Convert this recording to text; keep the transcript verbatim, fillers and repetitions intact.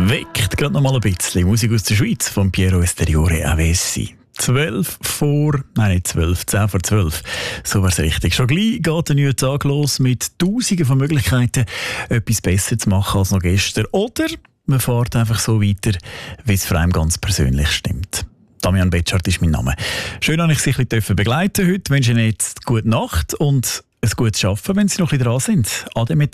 Weckt gerade noch mal ein bisschen Musik aus der Schweiz von Piero Esteriore Avessi. zwölf vor, nein nicht zwölf, zehn vor zwölf. So wär's richtig. Schon gleich geht der neue Tag los mit tausenden von Möglichkeiten, etwas besser zu machen als noch gestern. Oder man fährt einfach so weiter, wie es für einen ganz persönlich stimmt. Damian Betschart ist mein Name. Schön, dass ich Sie ein bisschen begleiten durfte. Ich wünsche Ihnen jetzt gute Nacht und ein gutes Arbeiten, wenn Sie noch ein bisschen dran sind. Ade mit